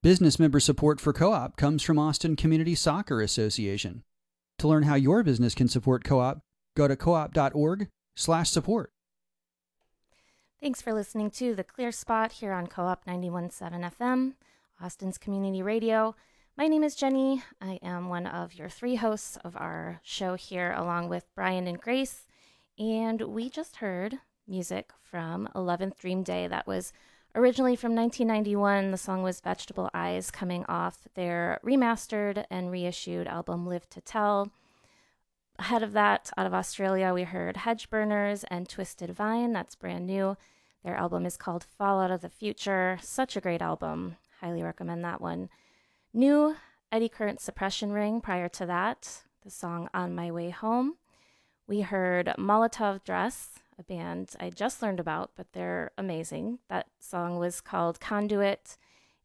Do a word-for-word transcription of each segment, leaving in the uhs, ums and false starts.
Business member support for Co-op comes from Austin Community Soccer Association. To learn how your business can support Co-op, go to coop.org slash support. Thanks for listening to The Clear Spot here on Co-op ninety-one point seven F M, Austin's Community Radio. My name is Jenny. I am one of your three hosts of our show here, along with Brian and Grace. And we just heard music from eleventh Dream Day. That was originally from nineteen ninety-one. The song was Vegetable Eyes, coming off their remastered and reissued album Live to Tell. Ahead of that, out of Australia, we heard Hedge Burners and Twisted Vine. That's brand new. Their album is called Fall Out of the Future. Such a great album. Highly recommend that one. New, Eddie Current Suppression Ring prior to that. The song On My Way Home. We heard Molotov Dress, a band I just learned about, but they're amazing. That song was called Conduit.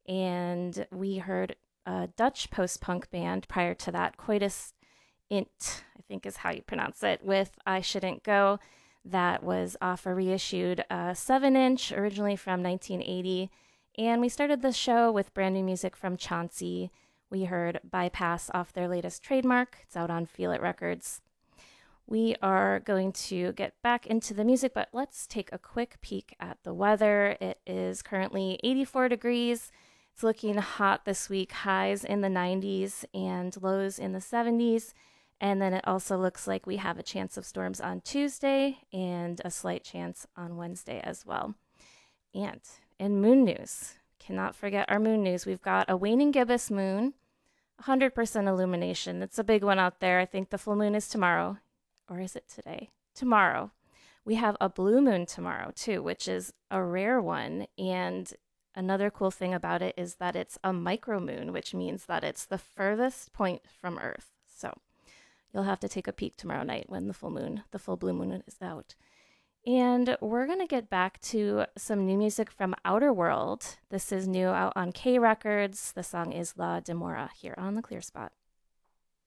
And we heard a Dutch post-punk band prior to that, Coitus Int, I think is how you pronounce it, with I Shouldn't Go. That was off a reissued uh, seven inch, originally from nineteen eighty. And we started the show with brand new music from Chauncey. We heard Bypass off their latest trademark. It's out on Feel It Records. We are going to get back into the music, but let's take a quick peek at the weather. It is currently eighty-four degrees. It's looking hot this week, highs in the nineties and lows in the seventies. And then it also looks like we have a chance of storms on Tuesday and a slight chance on Wednesday as well. And in moon news, cannot forget our moon news. We've got a waning gibbous moon, one hundred percent illumination. It's a big one out there. I think the full moon is tomorrow. Or is it today? Tomorrow. We have a blue moon tomorrow too, which is a rare one. And another cool thing about it is that it's a micromoon, which means that it's the furthest point from Earth. So you'll have to take a peek tomorrow night when the full moon, the full blue moon is out. And we're going to get back to some new music from Outer World. This is new out on K Records. The song is La Demora here on The Clear Spot.